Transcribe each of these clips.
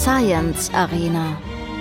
Science Arena.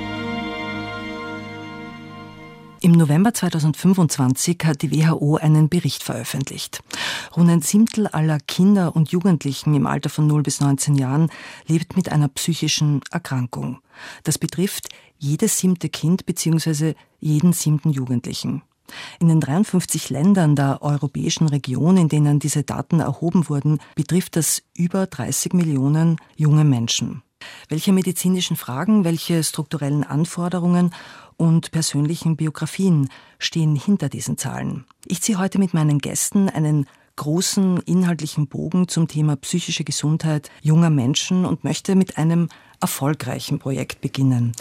Im November 2025 hat die WHO einen Bericht veröffentlicht. Rund ein Siebtel aller Kinder und Jugendlichen im Alter von 0 bis 19 Jahren lebt mit einer psychischen Erkrankung. Das betrifft jedes 7. Kind bzw. jeden 7. Jugendlichen. In den 53 Ländern der europäischen Region, in denen diese Daten erhoben wurden, betrifft das über 30 Millionen junge Menschen. Welche medizinischen Fragen, welche strukturellen Anforderungen und persönlichen Biografien stehen hinter diesen Zahlen? Ich ziehe heute mit meinen Gästen einen großen inhaltlichen Bogen zum Thema psychische Gesundheit junger Menschen und möchte mit einem erfolgreichen Projekt beginnen.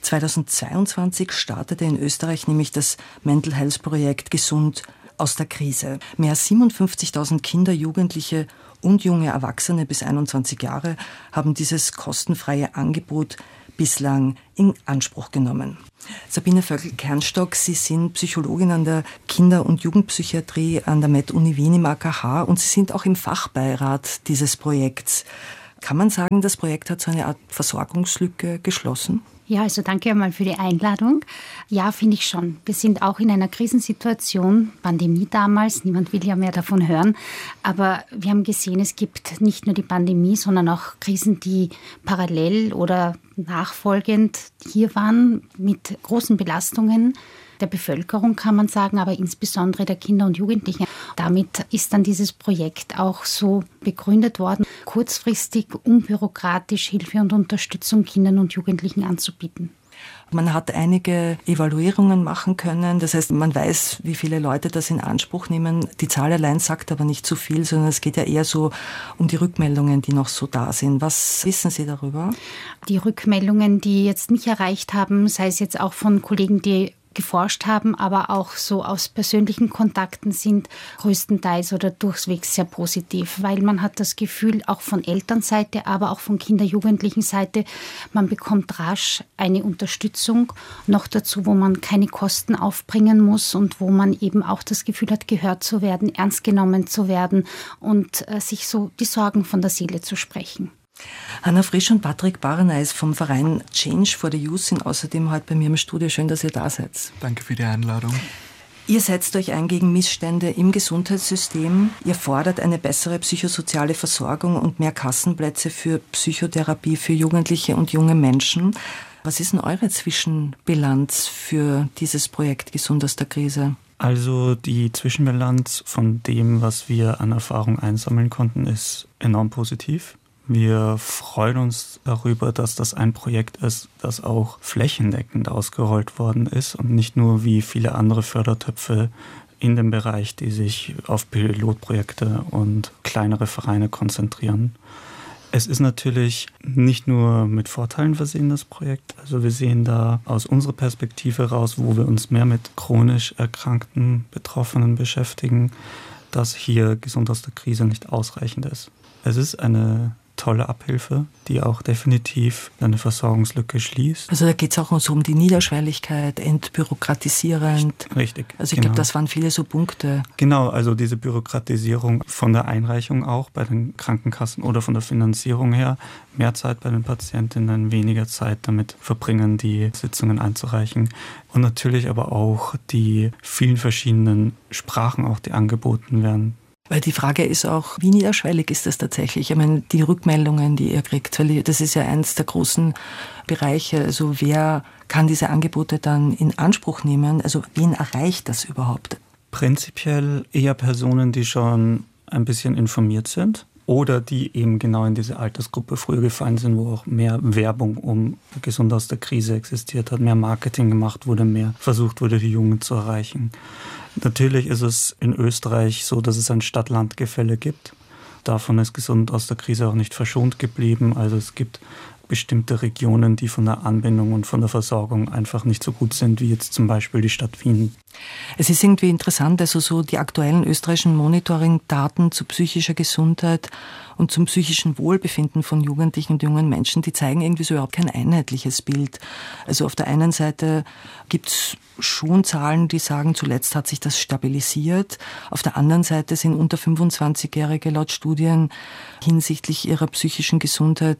2022 startete in Österreich nämlich das Mental Health Projekt Gesund aus der Krise. Mehr als 57.000 Kinder, Jugendliche und junge Erwachsene bis 21 Jahre haben dieses kostenfreie Angebot bislang in Anspruch genommen. Sabine Vögel-Kernstock, Sie sind Psychologin an der Kinder- und Jugendpsychiatrie an der Med-Uni Wien im AKH und Sie sind auch im Fachbeirat dieses Projekts. Kann man sagen, das Projekt hat so eine Art Versorgungslücke geschlossen? Ja, also danke einmal für die Einladung. Ja, finde ich schon. Wir sind auch in einer Krisensituation, Pandemie damals, niemand will ja mehr davon hören. Aber wir haben gesehen, es gibt nicht nur die Pandemie, sondern auch Krisen, die parallel oder nachfolgend hier waren, mit großen Belastungen der Bevölkerung, kann man sagen, aber insbesondere der Kinder und Jugendlichen. Damit ist dann dieses Projekt auch so begründet worden, kurzfristig, unbürokratisch Hilfe und Unterstützung Kindern und Jugendlichen anzubieten. Man hat einige Evaluierungen machen können. Das heißt, man weiß, wie viele Leute das in Anspruch nehmen. Die Zahl allein sagt aber nicht so viel, sondern es geht ja eher so um die Rückmeldungen, die noch so da sind. Was wissen Sie darüber? Die Rückmeldungen, die jetzt mich erreicht haben, sei es jetzt auch von Kollegen, die geforscht haben, aber auch so aus persönlichen Kontakten sind größtenteils oder durchwegs sehr positiv, weil man hat das Gefühl, auch von Elternseite, aber auch von Kinder-Jugendlichen-Seite, man bekommt rasch eine Unterstützung, noch dazu, wo man keine Kosten aufbringen muss und wo man eben auch das Gefühl hat, gehört zu werden, ernst genommen zu werden und sich so die Sorgen von der Seele zu sprechen. Hanna Frisch und Patrick Bareneis vom Verein Change for the Youth sind außerdem heute bei mir im Studio. Schön, dass ihr da seid. Danke für die Einladung. Ihr setzt euch ein gegen Missstände im Gesundheitssystem. Ihr fordert eine bessere psychosoziale Versorgung und mehr Kassenplätze für Psychotherapie für Jugendliche und junge Menschen. Was ist denn eure Zwischenbilanz für dieses Projekt Gesund aus der Krise? Also die Zwischenbilanz von dem, was wir an Erfahrung einsammeln konnten, ist enorm positiv. Wir freuen uns darüber, dass das ein Projekt ist, das auch flächendeckend ausgerollt worden ist und nicht nur wie viele andere Fördertöpfe in dem Bereich, die sich auf Pilotprojekte und kleinere Vereine konzentrieren. Es ist natürlich nicht nur mit Vorteilen versehen, das Projekt. Also wir sehen da aus unserer Perspektive raus, wo wir uns mehr mit chronisch erkrankten Betroffenen beschäftigen, dass hier gesund aus der Krise nicht ausreichend ist. Es ist eine tolle Abhilfe, die auch definitiv eine Versorgungslücke schließt. Also da geht es auch so um die Niederschwelligkeit, entbürokratisierend. Richtig. Also ich glaube, das waren viele so Punkte. Genau, also diese Bürokratisierung von der Einreichung auch bei den Krankenkassen oder von der Finanzierung her. Mehr Zeit bei den Patientinnen, weniger Zeit damit verbringen, die Sitzungen einzureichen. Und natürlich aber auch die vielen verschiedenen Sprachen, auch die angeboten werden. Weil die Frage ist auch, wie niederschwellig ist das tatsächlich? Ich meine, die Rückmeldungen, die ihr kriegt, weil das ist ja eins der großen Bereiche. Also wer kann diese Angebote dann in Anspruch nehmen? Also wen erreicht das überhaupt? Prinzipiell eher Personen, die schon ein bisschen informiert sind oder die eben genau in diese Altersgruppe früher gefallen sind, wo auch mehr Werbung um gesund aus der Krise existiert hat, mehr Marketing gemacht wurde, mehr versucht wurde, die Jungen zu erreichen. Natürlich ist es in Österreich so, dass es ein Stadt-Land-Gefälle gibt. Davon ist gesund aus der Krise auch nicht verschont geblieben. Also es gibt bestimmte Regionen, die von der Anbindung und von der Versorgung einfach nicht so gut sind, wie jetzt zum Beispiel die Stadt Wien. Es ist irgendwie interessant, also so die aktuellen österreichischen Monitoring-Daten zu psychischer Gesundheit und zum psychischen Wohlbefinden von Jugendlichen und jungen Menschen, die zeigen irgendwie so überhaupt kein einheitliches Bild. Also auf der einen Seite gibt es schon Zahlen, die sagen, zuletzt hat sich das stabilisiert. Auf der anderen Seite sind unter 25-Jährige laut Studien hinsichtlich ihrer psychischen Gesundheit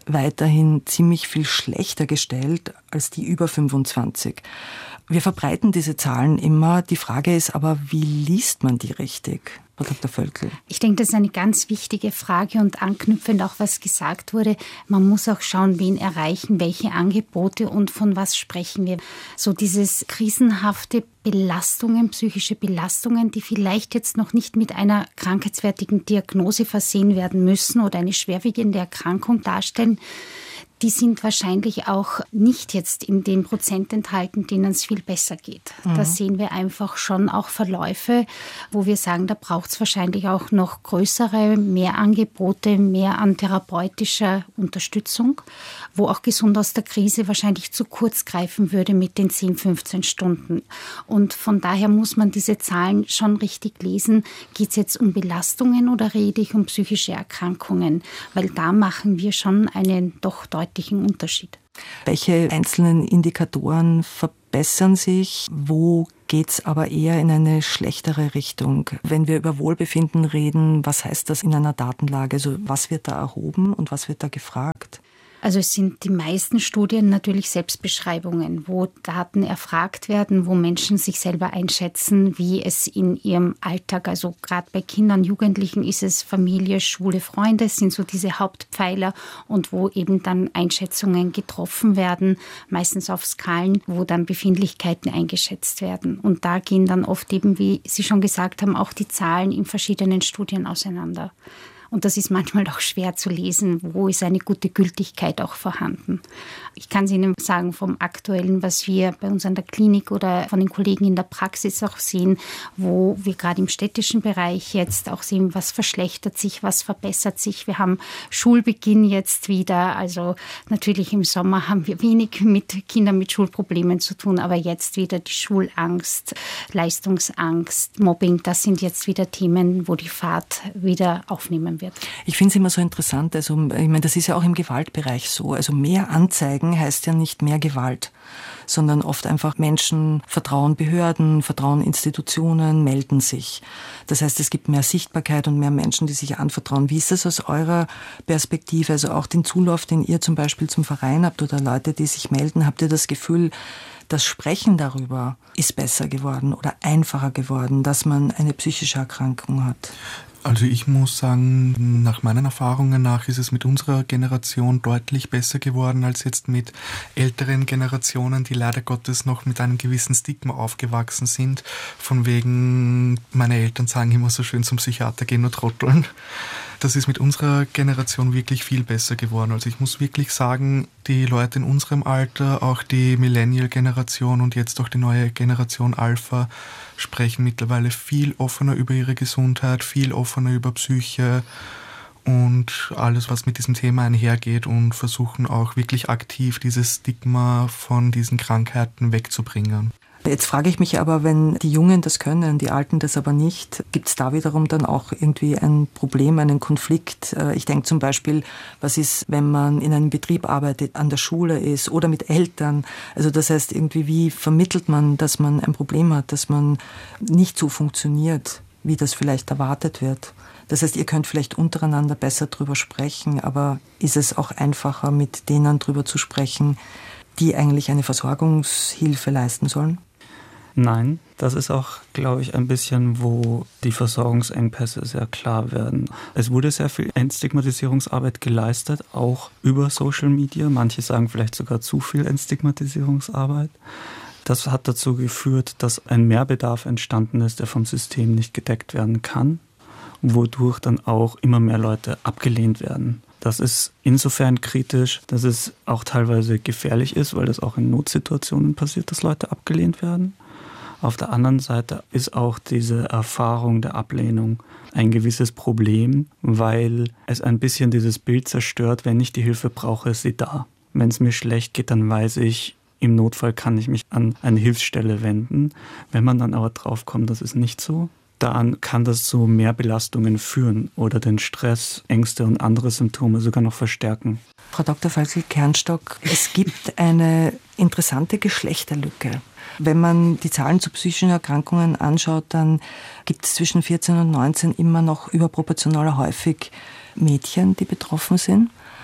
weiterhin ziemlich viel schlechter gestellt als die über 25. Wir verbreiten diese Zahlen immer. Die Frage ist aber, wie liest man die richtig? Frau Dr. Völkl. Ich denke, das ist eine ganz wichtige Frage und anknüpfend auch, was gesagt wurde. Man muss auch schauen, wen erreichen, welche Angebote und von was sprechen wir. So dieses krisenhafte Belastungen, psychische Belastungen, die vielleicht jetzt noch nicht mit einer krankheitswertigen Diagnose versehen werden müssen oder eine schwerwiegende Erkrankung darstellen, die sind wahrscheinlich auch nicht jetzt in den Prozent enthalten, denen es viel besser geht. Da sehen wir einfach schon auch Verläufe, wo wir sagen, da braucht es wahrscheinlich auch noch größere, mehr Angebote, mehr an therapeutischer Unterstützung, wo auch gesund aus der Krise wahrscheinlich zu kurz greifen würde mit den 10, 15 Stunden. Und von daher muss man diese Zahlen schon richtig lesen. Geht es jetzt um Belastungen oder rede ich um psychische Erkrankungen? Weil da machen wir schon einen doch deutlichen Unterschied. Welche einzelnen Indikatoren verbessern sich? Wo geht es aber eher in eine schlechtere Richtung? Wenn wir über Wohlbefinden reden, was heißt das in einer Datenlage? Also was wird da erhoben und was wird da gefragt? Also es sind die meisten Studien natürlich Selbstbeschreibungen, wo Daten erfragt werden, wo Menschen sich selber einschätzen, wie es in ihrem Alltag, also gerade bei Kindern, Jugendlichen ist es Familie, Schule, Freunde, das sind so diese Hauptpfeiler und wo eben dann Einschätzungen getroffen werden, meistens auf Skalen, wo dann Befindlichkeiten eingeschätzt werden. Und da gehen dann oft eben, wie Sie schon gesagt haben, auch die Zahlen in verschiedenen Studien auseinander. Und das ist manchmal auch schwer zu lesen, wo ist eine gute Gültigkeit auch vorhanden. Ich kann es Ihnen sagen vom Aktuellen, was wir bei uns an der Klinik oder von den Kollegen in der Praxis auch sehen, wo wir gerade im städtischen Bereich jetzt auch sehen, was verschlechtert sich, was verbessert sich. Wir haben Schulbeginn jetzt wieder, also natürlich im Sommer haben wir wenig mit Kindern mit Schulproblemen zu tun, aber jetzt wieder die Schulangst, Leistungsangst, Mobbing, das sind jetzt wieder Themen, wo die Fahrt wieder aufnehmen wird. Ich finde es immer so interessant, also ich meine, das ist ja auch im Gewaltbereich so, also mehr Anzeigen heißt ja nicht mehr Gewalt, sondern oft einfach Menschen vertrauen Behörden, vertrauen Institutionen, melden sich. Das heißt, es gibt mehr Sichtbarkeit und mehr Menschen, die sich anvertrauen. Wie ist das aus eurer Perspektive, also auch den Zulauf, den ihr zum Beispiel zum Verein habt oder Leute, die sich melden, habt ihr das Gefühl, das Sprechen darüber ist besser geworden oder einfacher geworden, dass man eine psychische Erkrankung hat? Also ich muss sagen, nach meinen Erfahrungen nach ist es mit unserer Generation deutlich besser geworden als jetzt mit älteren Generationen, die leider Gottes noch mit einem gewissen Stigma aufgewachsen sind. Von wegen, meine Eltern sagen immer so schön, zum Psychiater gehen nur Trotteln. Das ist mit unserer Generation wirklich viel besser geworden. Also ich muss wirklich sagen, die Leute in unserem Alter, auch die Millennial-Generation und jetzt auch die neue Generation Alpha, sprechen mittlerweile viel offener über ihre Gesundheit, viel offener über Psyche und alles, was mit diesem Thema einhergeht und versuchen auch wirklich aktiv dieses Stigma von diesen Krankheiten wegzubringen. Jetzt frage ich mich aber, wenn die Jungen das können, die Alten das aber nicht, gibt es da wiederum dann auch irgendwie ein Problem, einen Konflikt? Ich denke zum Beispiel, was ist, wenn man in einem Betrieb arbeitet, an der Schule ist oder mit Eltern? Also das heißt irgendwie, wie vermittelt man, dass man ein Problem hat, dass man nicht so funktioniert, wie das vielleicht erwartet wird? Das heißt, ihr könnt vielleicht untereinander besser drüber sprechen, aber ist es auch einfacher, mit denen drüber zu sprechen, die eigentlich eine Versorgungshilfe leisten sollen? Nein, das ist auch, glaube ich, ein bisschen, wo die Versorgungsengpässe sehr klar werden. Es wurde sehr viel Entstigmatisierungsarbeit geleistet, auch über Social Media. Manche sagen vielleicht sogar zu viel Entstigmatisierungsarbeit. Das hat dazu geführt, dass ein Mehrbedarf entstanden ist, der vom System nicht gedeckt werden kann, wodurch dann auch immer mehr Leute abgelehnt werden. Das ist insofern kritisch, dass es auch teilweise gefährlich ist, weil das auch in Notsituationen passiert, dass Leute abgelehnt werden. Auf der anderen Seite ist auch diese Erfahrung der Ablehnung ein gewisses Problem, weil es ein bisschen dieses Bild zerstört, wenn ich die Hilfe brauche, ist sie da. Wenn es mir schlecht geht, dann weiß ich, im Notfall kann ich mich an eine Hilfsstelle wenden. Wenn man dann aber draufkommt, das ist nicht so, dann kann das zu mehr Belastungen führen oder den Stress, Ängste und andere Symptome sogar noch verstärken. Frau Dr. Völkl-Kernstock, es gibt eine interessante Geschlechterlücke. Wenn man die Zahlen zu psychischen Erkrankungen anschaut, dann gibt es zwischen 14 und 19 immer noch überproportional häufig Mädchen, die betroffen sind.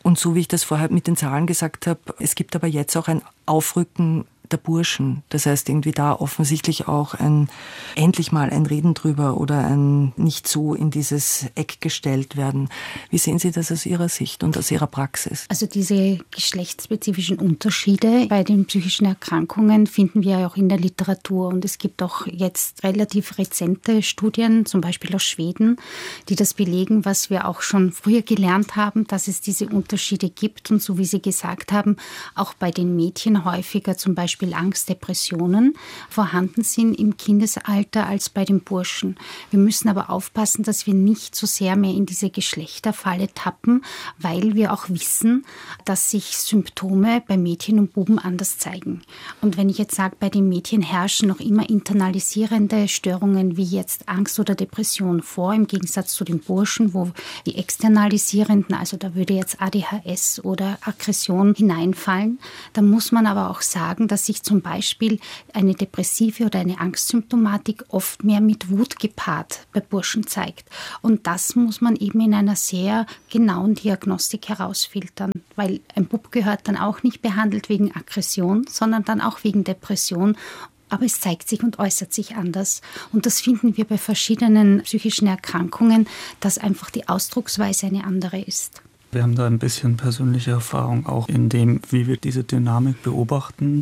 Und so wie ich das vorher mit den Zahlen gesagt habe, es gibt aber jetzt auch ein Aufrücken der Burschen. Das heißt, irgendwie da offensichtlich auch endlich mal ein Reden drüber oder ein nicht so in dieses Eck gestellt werden. Wie sehen Sie das aus Ihrer Sicht und aus Ihrer Praxis? Also diese geschlechtsspezifischen Unterschiede bei den psychischen Erkrankungen finden wir auch in der Literatur. Und es gibt auch jetzt relativ rezente Studien, zum Beispiel aus Schweden, die das belegen, was wir auch schon früher gelernt haben, dass es diese Unterschiede gibt. Und so wie Sie gesagt haben, auch bei den Mädchen häufiger zum Beispiel Angst, Depressionen vorhanden sind im Kindesalter als bei den Burschen. Wir müssen aber aufpassen, dass wir nicht so sehr mehr in diese Geschlechterfalle tappen, weil wir auch wissen, dass sich Symptome bei Mädchen und Buben anders zeigen. Und wenn ich jetzt sage, bei den Mädchen herrschen noch immer internalisierende Störungen wie jetzt Angst oder Depression vor, im Gegensatz zu den Burschen, wo die externalisierenden, also da würde jetzt ADHS oder Aggression hineinfallen, dann muss man aber auch sagen, dass sich zum Beispiel eine depressive oder eine Angstsymptomatik oft mehr mit Wut gepaart bei Burschen zeigt. Und das muss man eben in einer sehr genauen Diagnostik herausfiltern, weil ein Bub gehört dann auch nicht behandelt wegen Aggression, sondern dann auch wegen Depression. Aber es zeigt sich und äußert sich anders. Und das finden wir bei verschiedenen psychischen Erkrankungen, dass einfach die Ausdrucksweise eine andere ist. Wir haben da ein bisschen persönliche Erfahrung auch in dem, wie wir diese Dynamik beobachten.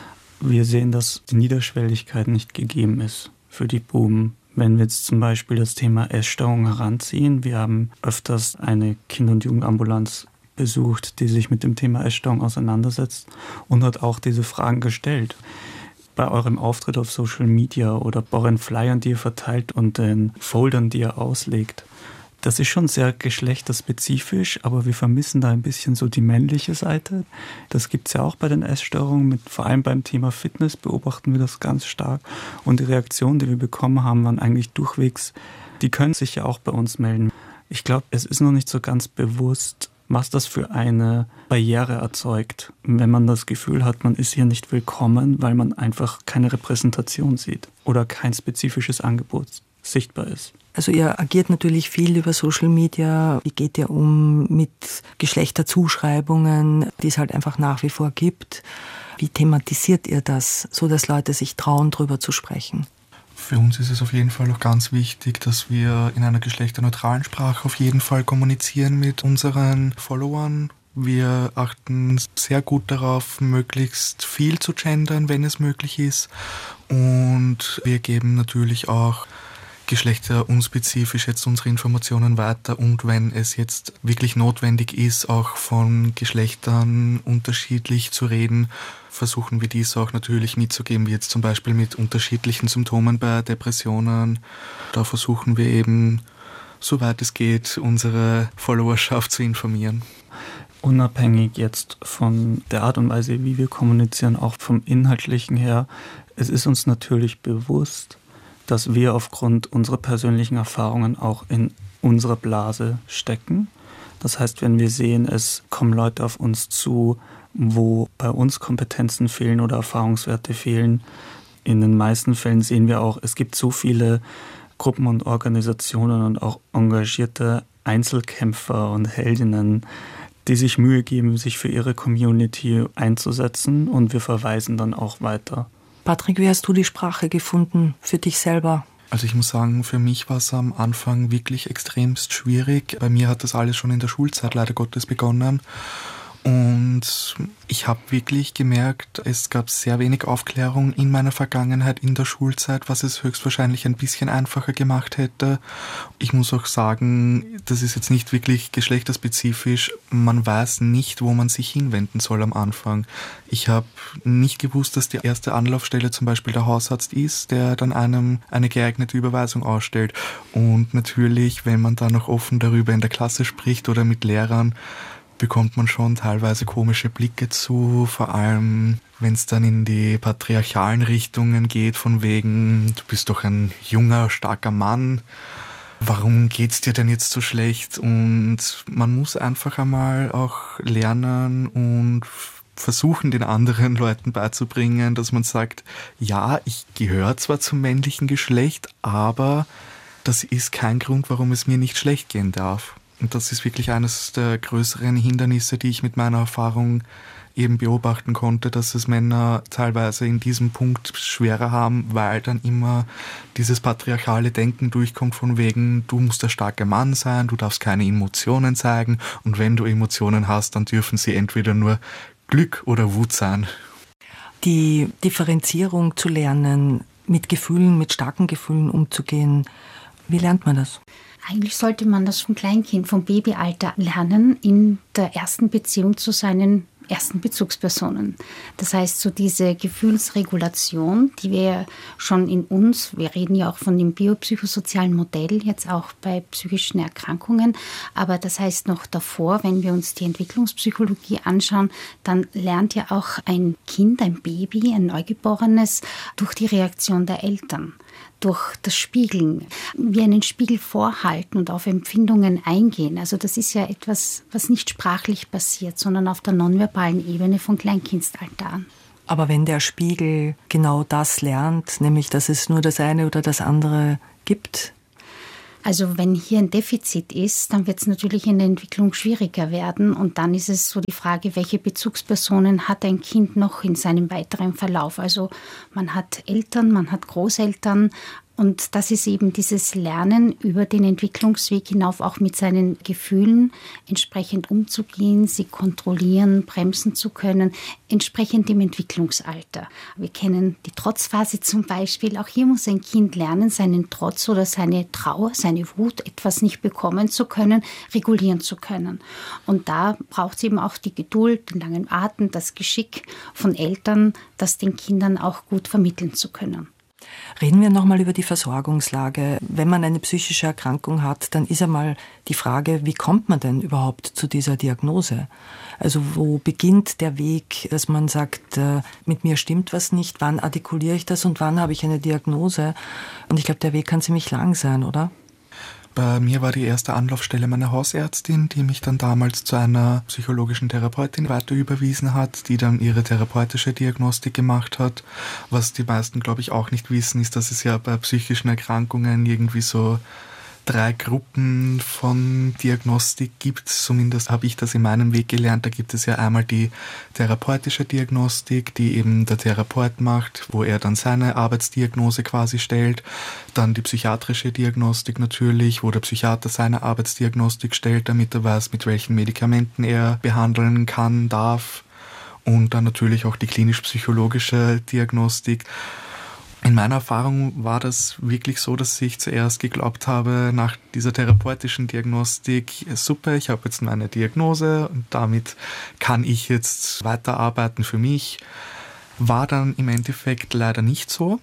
Wir sehen, dass die Niederschwelligkeit nicht gegeben ist für die Buben. Wenn wir jetzt zum Beispiel das Thema Essstörung heranziehen, wir haben öfters eine Kinder- und Jugendambulanz besucht, die sich mit dem Thema Essstörung auseinandersetzt und hat auch diese Fragen gestellt. Bei eurem Auftritt auf Social Media oder bei euren Flyern, die ihr verteilt und den Foldern, die ihr auslegt, das ist schon sehr geschlechterspezifisch, aber wir vermissen da ein bisschen so die männliche Seite. Das gibt es ja auch bei den Essstörungen, vor allem beim Thema Fitness beobachten wir das ganz stark. Und die Reaktionen, die wir bekommen haben, waren eigentlich durchwegs, die können sich ja auch bei uns melden. Ich glaube, es ist noch nicht so ganz bewusst, was das für eine Barriere erzeugt, wenn man das Gefühl hat, man ist hier nicht willkommen, weil man einfach keine Repräsentation sieht oder kein spezifisches Angebot sichtbar ist. Also ihr agiert natürlich viel über Social Media. Wie geht ihr um mit Geschlechterzuschreibungen, die es halt einfach nach wie vor gibt? Wie thematisiert ihr das, so dass Leute sich trauen, darüber zu sprechen? Für uns ist es auf jeden Fall auch ganz wichtig, dass wir in einer geschlechterneutralen Sprache auf jeden Fall kommunizieren mit unseren Followern. Wir achten sehr gut darauf, möglichst viel zu gendern, wenn es möglich ist. Und wir geben natürlich auch geschlechterunspezifisch jetzt unsere Informationen weiter und wenn es jetzt wirklich notwendig ist, auch von Geschlechtern unterschiedlich zu reden, versuchen wir dies auch natürlich mitzugeben, wie jetzt zum Beispiel mit unterschiedlichen Symptomen bei Depressionen. Da versuchen wir eben, soweit es geht, unsere Followerschaft zu informieren. Unabhängig jetzt von der Art und Weise, wie wir kommunizieren, auch vom Inhaltlichen her, es ist uns natürlich bewusst, dass wir aufgrund unserer persönlichen Erfahrungen auch in unserer Blase stecken. Das heißt, wenn wir sehen, es kommen Leute auf uns zu, wo bei uns Kompetenzen fehlen oder Erfahrungswerte fehlen, in den meisten Fällen sehen wir auch, es gibt so viele Gruppen und Organisationen und auch engagierte Einzelkämpfer und Heldinnen, die sich Mühe geben, sich für ihre Community einzusetzen und wir verweisen dann auch weiter. Patrick, wie hast du die Sprache gefunden für dich selber? Also ich muss sagen, für mich war es am Anfang wirklich extremst schwierig. Bei mir hat das alles schon in der Schulzeit leider Gottes begonnen. Und ich habe wirklich gemerkt, es gab sehr wenig Aufklärung in meiner Vergangenheit in der Schulzeit, was es höchstwahrscheinlich ein bisschen einfacher gemacht hätte. Ich muss auch sagen, das ist jetzt nicht wirklich geschlechterspezifisch. Man weiß nicht, wo man sich hinwenden soll am Anfang. Ich habe nicht gewusst, dass die erste Anlaufstelle zum Beispiel der Hausarzt ist, der dann einem eine geeignete Überweisung ausstellt. Und natürlich, wenn man da noch offen darüber in der Klasse spricht oder mit Lehrern, bekommt man schon teilweise komische Blicke zu, vor allem wenn es dann in die patriarchalen Richtungen geht, von wegen, du bist doch ein junger, starker Mann, warum geht's dir denn jetzt so schlecht? Und man muss einfach einmal auch lernen und versuchen, den anderen Leuten beizubringen, dass man sagt, ja, ich gehöre zwar zum männlichen Geschlecht, aber das ist kein Grund, warum es mir nicht schlecht gehen darf. Und das ist wirklich eines der größeren Hindernisse, die ich mit meiner Erfahrung eben beobachten konnte, dass es Männer teilweise in diesem Punkt schwerer haben, weil dann immer dieses patriarchale Denken durchkommt von wegen, du musst der starke Mann sein, du darfst keine Emotionen zeigen und wenn du Emotionen hast, dann dürfen sie entweder nur Glück oder Wut sein. Die Differenzierung zu lernen, mit Gefühlen, mit starken Gefühlen umzugehen, wie lernt man das? Eigentlich sollte man das vom Kleinkind, vom Babyalter lernen, in der ersten Beziehung zu seinen ersten Bezugspersonen. Das heißt, so diese Gefühlsregulation, die wir schon in uns, wir reden ja auch von dem biopsychosozialen Modell, jetzt auch bei psychischen Erkrankungen, aber das heißt noch davor, wenn wir uns die Entwicklungspsychologie anschauen, dann lernt ja auch ein Kind, ein Baby, ein Neugeborenes durch die Reaktion der Eltern. Durch das Spiegeln, wie einen Spiegel vorhalten und auf Empfindungen eingehen. Also das ist ja etwas, was nicht sprachlich passiert, sondern auf der nonverbalen Ebene von Kleinkindsalter an. Aber wenn der Spiegel genau das lernt, nämlich dass es nur das eine oder das andere gibt? Also wenn hier ein Defizit ist, dann wird es natürlich in der Entwicklung schwieriger werden. Und dann ist es so die Frage, welche Bezugspersonen hat ein Kind noch in seinem weiteren Verlauf. Also man hat Eltern, man hat Großeltern. Und das ist eben dieses Lernen über den Entwicklungsweg hinauf, auch mit seinen Gefühlen entsprechend umzugehen, sie kontrollieren, bremsen zu können, entsprechend dem Entwicklungsalter. Wir kennen die Trotzphase zum Beispiel. Auch hier muss ein Kind lernen, seinen Trotz oder seine Trauer, seine Wut, etwas nicht bekommen zu können, regulieren zu können. Und da braucht es eben auch die Geduld, den langen Atem, das Geschick von Eltern, das den Kindern auch gut vermitteln zu können. Reden wir nochmal über die Versorgungslage. Wenn man eine psychische Erkrankung hat, dann ist einmal die Frage, wie kommt man denn überhaupt zu dieser Diagnose? Also wo beginnt der Weg, dass man sagt, mit mir stimmt was nicht, wann artikuliere ich das und wann habe ich eine Diagnose? Und ich glaube, der Weg kann ziemlich lang sein, oder? Bei mir war die erste Anlaufstelle meine Hausärztin, die mich dann damals zu einer psychologischen Therapeutin weiter überwiesen hat, die dann ihre therapeutische Diagnostik gemacht hat. Was die meisten, glaube ich, auch nicht wissen, ist, dass es ja bei psychischen Erkrankungen irgendwie so 3 Gruppen von Diagnostik gibt. Zumindest habe ich das in meinem Weg gelernt. Da gibt es ja einmal die therapeutische Diagnostik, die eben der Therapeut macht, wo er dann seine Arbeitsdiagnose quasi stellt. Dann die psychiatrische Diagnostik natürlich, wo der Psychiater seine Arbeitsdiagnostik stellt, damit er weiß, mit welchen Medikamenten er behandeln kann, darf. Und dann natürlich auch die klinisch-psychologische Diagnostik. In meiner Erfahrung war das wirklich so, dass ich zuerst geglaubt habe, nach dieser therapeutischen Diagnostik, super, ich habe jetzt meine Diagnose und damit kann ich jetzt weiterarbeiten für mich. War dann im Endeffekt leider nicht so.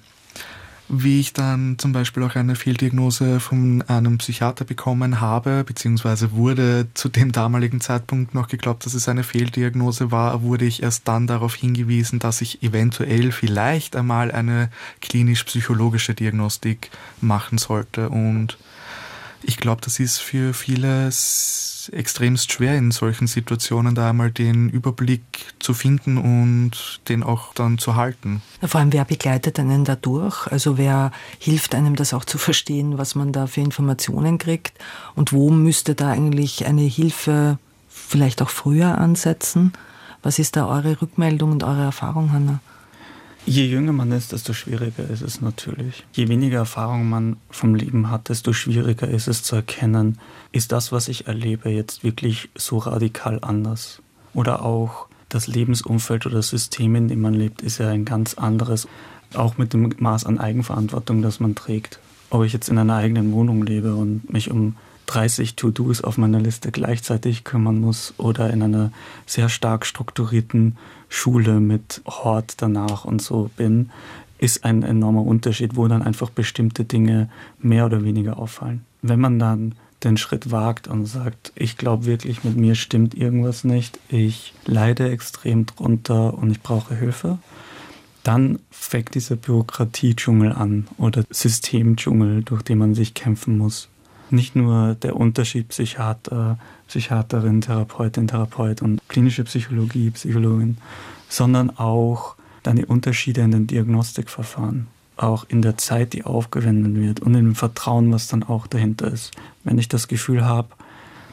Wie ich dann zum Beispiel auch eine Fehldiagnose von einem Psychiater bekommen habe, beziehungsweise wurde zu dem damaligen Zeitpunkt noch geglaubt, dass es eine Fehldiagnose war, wurde ich erst dann darauf hingewiesen, dass ich eventuell vielleicht einmal eine klinisch-psychologische Diagnostik machen sollte. Und ich glaube, das ist für viele extremst schwer in solchen Situationen, da einmal den Überblick zu finden und den auch dann zu halten. Vor allem, wer begleitet einen dadurch? Also wer hilft einem das auch zu verstehen, was man da für Informationen kriegt? Und wo müsste da eigentlich eine Hilfe vielleicht auch früher ansetzen? Was ist da eure Rückmeldung und eure Erfahrung, Hanna? Je jünger man ist, desto schwieriger ist es natürlich. Je weniger Erfahrung man vom Leben hat, desto schwieriger ist es zu erkennen, ist das, was ich erlebe, jetzt wirklich so radikal anders? Oder auch das Lebensumfeld oder das System, in dem man lebt, ist ja ein ganz anderes. Auch mit dem Maß an Eigenverantwortung, das man trägt. Ob ich jetzt in einer eigenen Wohnung lebe und mich um 30 To-Dos auf meiner Liste gleichzeitig kümmern muss oder in einer sehr stark strukturierten Schule mit Hort danach und so bin, ist ein enormer Unterschied, wo dann einfach bestimmte Dinge mehr oder weniger auffallen. Wenn man dann den Schritt wagt und sagt, ich glaube wirklich, mit mir stimmt irgendwas nicht, ich leide extrem drunter und ich brauche Hilfe, dann fängt dieser Bürokratie-Dschungel an oder System-Dschungel, durch den man sich kämpfen muss. Nicht nur der Unterschied Psychiater, Psychiaterin, Therapeutin, Therapeut und klinische Psychologie, Psychologin, sondern auch dann die Unterschiede in den Diagnostikverfahren, auch in der Zeit, die aufgewendet wird und in dem Vertrauen, was dann auch dahinter ist. Wenn ich das Gefühl habe,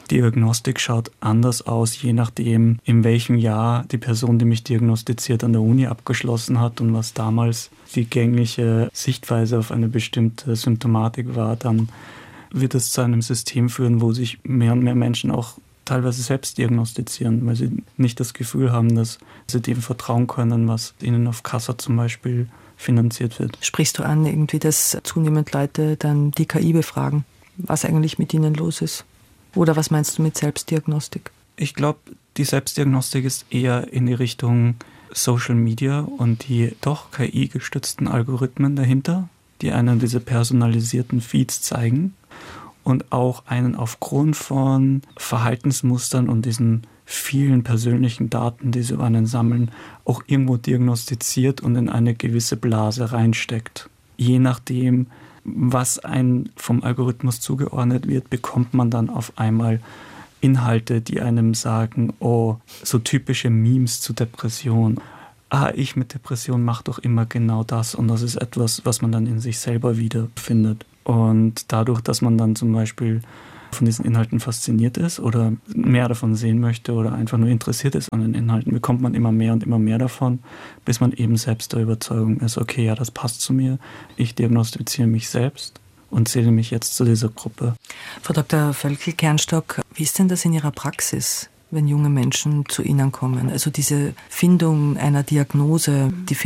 Diagnostik schaut anders aus, je nachdem, in welchem Jahr die Person, die mich diagnostiziert, an der Uni abgeschlossen hat und was damals die gängige Sichtweise auf eine bestimmte Symptomatik war. Dann wird es zu einem System führen, wo sich mehr und mehr Menschen auch teilweise selbst diagnostizieren, weil sie nicht das Gefühl haben, dass sie dem vertrauen können, was ihnen auf Kassa zum Beispiel finanziert wird. Sprichst du an, irgendwie, dass zunehmend Leute dann die KI befragen, was eigentlich mit ihnen los ist? Oder was meinst du mit Selbstdiagnostik? Ich glaube, die Selbstdiagnostik ist eher in die Richtung Social Media und die doch KI-gestützten Algorithmen dahinter, die einen diese personalisierten Feeds zeigen und auch einen aufgrund von Verhaltensmustern und diesen vielen persönlichen Daten, die sie über einen sammeln, auch irgendwo diagnostiziert und in eine gewisse Blase reinsteckt. Je nachdem, was einem vom Algorithmus zugeordnet wird, bekommt man dann auf einmal Inhalte, die einem sagen, oh, so typische Memes zu Depression. Ich mit Depression mache doch immer genau das und das ist etwas, was man dann in sich selber wiederfindet. Und dadurch, dass man dann zum Beispiel von diesen Inhalten fasziniert ist oder mehr davon sehen möchte oder einfach nur interessiert ist an den Inhalten, bekommt man immer mehr und immer mehr davon, bis man eben selbst der Überzeugung ist, okay, ja, das passt zu mir, ich diagnostiziere mich selbst und zähle mich jetzt zu dieser Gruppe. Frau Dr. Völkel-Kernstock, wie ist denn das in Ihrer Praxis, wenn junge Menschen zu Ihnen kommen? Also diese Findung einer Diagnose, die